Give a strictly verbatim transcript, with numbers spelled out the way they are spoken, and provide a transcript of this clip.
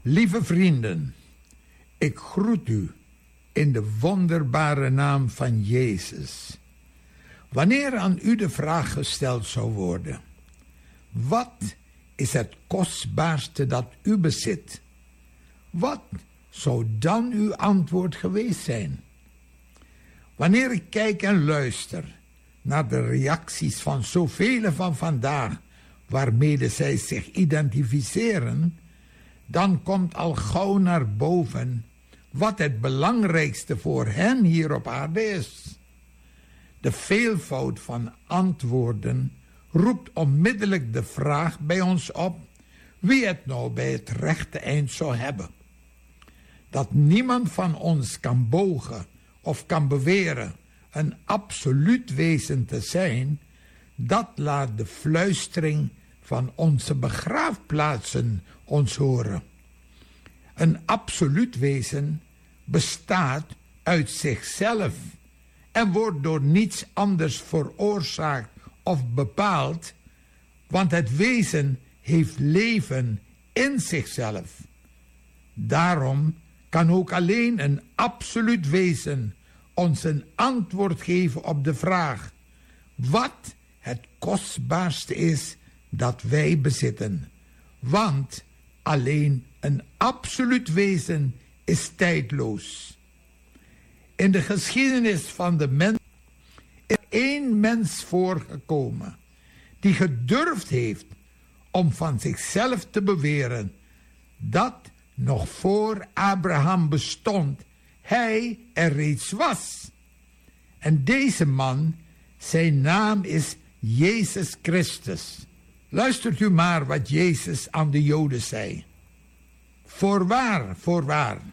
Lieve vrienden, ik groet u in de wonderbare naam van Jezus. Wanneer aan u de vraag gesteld zou worden: wat is het kostbaarste dat u bezit? Wat zou dan uw antwoord geweest zijn? Wanneer ik kijk en luister naar de reacties van zoveel van vandaag, waarmee zij zich identificeren, dan komt al gauw naar boven wat het belangrijkste voor hen hier op aarde is. De veelvoud van antwoorden roept onmiddellijk de vraag bij ons op wie het nou bij het rechte eind zou hebben. Dat niemand van ons kan bogen of kan beweren een absoluut wezen te zijn, dat laat de fluistering van onze begraafplaatsen ons horen. Een absoluut wezen bestaat uit zichzelf en wordt door niets anders veroorzaakt of bepaald, want het wezen heeft leven in zichzelf. Daarom kan ook alleen een absoluut wezen ons een antwoord geven op de vraag wat het kostbaarste is dat wij bezitten. Want alleen een absoluut wezen is tijdloos. In de geschiedenis van de mens is één mens voorgekomen die gedurfd heeft om van zichzelf te beweren dat nog voor Abraham bestond hij er reeds was. En deze man, zijn naam is Jezus Christus. Luistert u maar wat Jezus aan de Joden zei. Voorwaar, voorwaar,